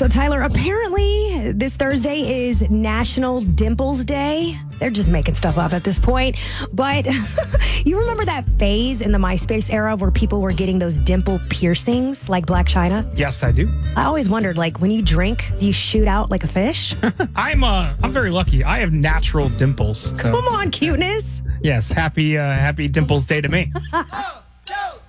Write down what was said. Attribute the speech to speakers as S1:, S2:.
S1: Tyler, apparently this Thursday is National Dimples Day. They're just making stuff up at this point. But you remember that phase in the MySpace era where people were getting those dimple piercings like Black China?
S2: Yes, I do.
S1: I always wondered, like, when you drink, do you shoot out like a fish?
S2: I'm very lucky. I have natural dimples. So,
S1: Come on, cuteness.
S2: yes, happy Dimples Day to me.